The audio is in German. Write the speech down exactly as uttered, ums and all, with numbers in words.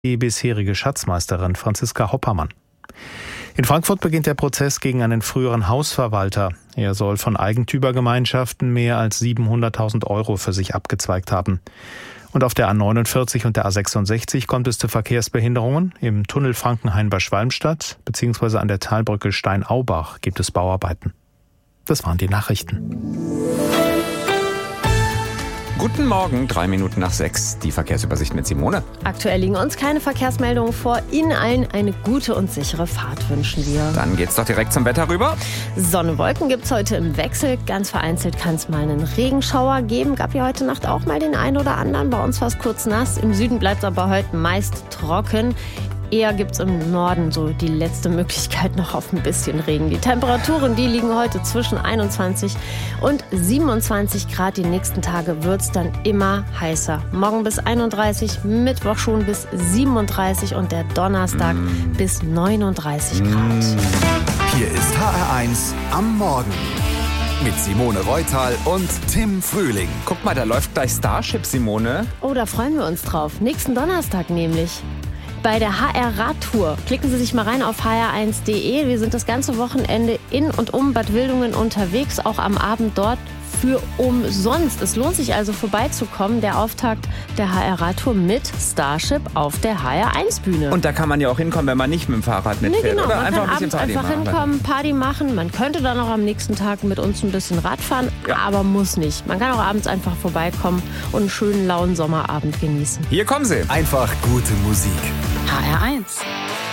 die bisherige Schatzmeisterin Franziska Hoppermann. In Frankfurt beginnt der Prozess gegen einen früheren Hausverwalter. Er soll von Eigentümergemeinschaften mehr als siebenhunderttausend Euro für sich abgezweigt haben. Und auf der A neunundvierzig und der A sechsundsechzig kommt es zu Verkehrsbehinderungen. Im Tunnel Frankenhain bei Schwalmstadt bzw. an der Talbrücke Steinaubach gibt es Bauarbeiten. Das waren die Nachrichten. Guten Morgen, drei Minuten nach sechs, die Verkehrsübersicht mit Simone. Aktuell liegen uns keine Verkehrsmeldungen vor. Ihnen allen eine gute und sichere Fahrt wünschen wir. Dann geht's doch direkt zum Wetter rüber. Sonne, Wolken gibt's heute im Wechsel. Ganz vereinzelt kann es mal einen Regenschauer geben. Gab ja heute Nacht auch mal den einen oder anderen. Bei uns war es kurz nass. Im Süden bleibt es aber heute meist trocken. Eher gibt es im Norden so die letzte Möglichkeit noch auf ein bisschen Regen. Die Temperaturen, die liegen heute zwischen einundzwanzig und siebenundzwanzig Grad. Die nächsten Tage wird es dann immer heißer. Morgen bis einunddreißig, Mittwoch schon bis siebenunddreißig und der Donnerstag mm. bis neununddreißig Grad. Mm. Hier ist H R eins am Morgen. Mit Simone Reutal und Tim Frühling. Guck mal, da läuft gleich Starship, Simone. Oh, da freuen wir uns drauf. Nächsten Donnerstag nämlich. Bei der H R Radtour. Klicken Sie sich mal rein auf h r eins punkt d e. Wir sind das ganze Wochenende in und um Bad Wildungen unterwegs, auch am Abend dort für umsonst. Es lohnt sich also vorbeizukommen. Der Auftakt der H R Radtour mit Starship auf der H R eins Bühne. Und da kann man ja auch hinkommen, wenn man nicht mit dem Fahrrad mitfährt. Nee, genau. Oder man einfach kann ein bisschen abends Party einfach machen. hinkommen, Party machen. Man könnte dann auch am nächsten Tag mit uns ein bisschen Rad fahren, ja. aber muss nicht. Man kann auch abends einfach vorbeikommen und einen schönen lauen Sommerabend genießen. Hier kommen sie. Einfach gute Musik. H R eins.